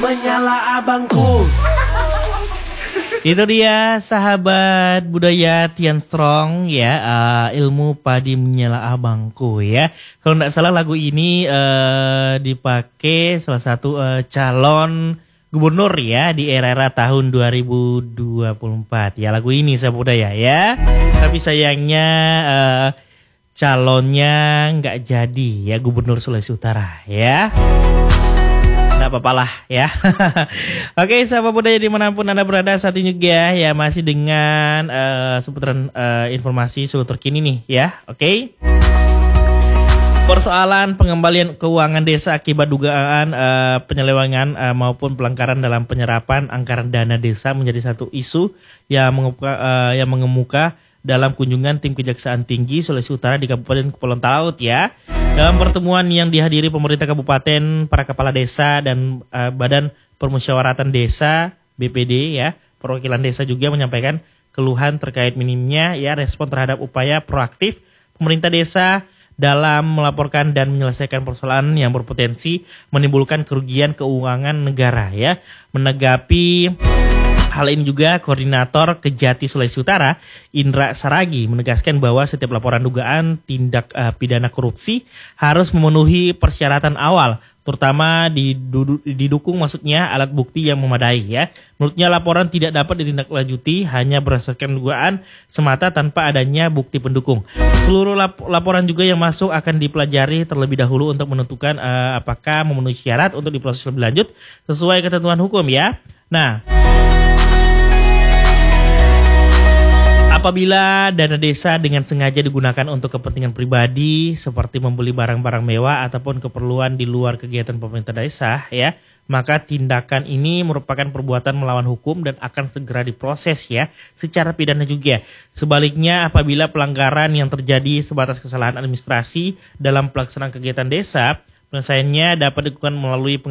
menyala abangku. Itu dia sahabat budaya Tian Strong ya, ilmu padi menyala abangku ya. Kalau nggak salah lagu ini dipakai salah satu calon gubernur ya di era-era tahun 2024 ya, lagu ini sahabat budaya ya. Tapi sayangnya calonnya nggak jadi ya, gubernur Sulawesi Utara ya. Nggak apa-apa lah ya. Oke sahabat budaya dimanapun Anda berada saat ini juga ya, masih dengan seputaran informasi seluruh terkini nih ya. Oke. Persoalan pengembalian keuangan desa akibat dugaan penyelewengan maupun pelanggaran dalam penyerapan anggaran dana desa menjadi satu isu yang mengemuka dalam kunjungan tim Kejaksaan Tinggi Sulawesi Utara di Kabupaten Kepulauan Talaut ya. Dalam pertemuan yang dihadiri pemerintah kabupaten, para kepala desa dan Badan Permusyawaratan Desa BPD ya, perwakilan desa juga menyampaikan keluhan terkait minimnya ya respon terhadap upaya proaktif pemerintah desa dalam melaporkan dan menyelesaikan persoalan yang berpotensi menimbulkan kerugian keuangan negara ya. Menanggapi hal ini juga Koordinator Kejati Sulawesi Utara Indra Saragi menegaskan bahwa setiap laporan dugaan tindak pidana korupsi harus memenuhi persyaratan awal, terutama didukung maksudnya alat bukti yang memadai ya. Menurutnya laporan tidak dapat ditindaklanjuti hanya berdasarkan dugaan semata tanpa adanya bukti pendukung. Seluruh laporan juga yang masuk akan dipelajari terlebih dahulu untuk menentukan apakah memenuhi syarat untuk diproses lebih lanjut sesuai ketentuan hukum ya. Nah, apabila dana desa dengan sengaja digunakan untuk kepentingan pribadi seperti membeli barang-barang mewah ataupun keperluan di luar kegiatan pemerintah desa ya, maka tindakan ini merupakan perbuatan melawan hukum dan akan segera diproses ya secara pidana juga. Sebaliknya apabila pelanggaran yang terjadi sebatas kesalahan administrasi dalam pelaksanaan kegiatan desa, penyelesaiannya dapat dilakukan melalui